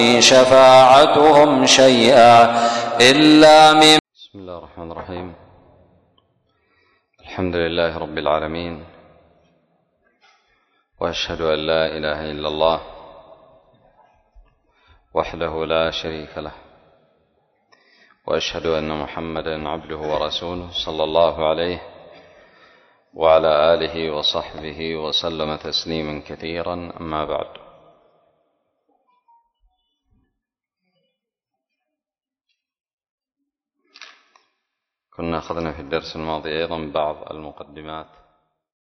شفاعتهم شيئا إلا من. بسم الله الرحمن الرحيم. الحمد لله رب العالمين، وأشهد أن لا إله إلا الله وحده لا شريك له، وأشهد أن محمدا عبده ورسوله صلى الله عليه وعلى آله وصحبه وسلم تسليما كثيرا. أما بعد، كنا أخذنا في الدرس الماضي أيضا بعض المقدمات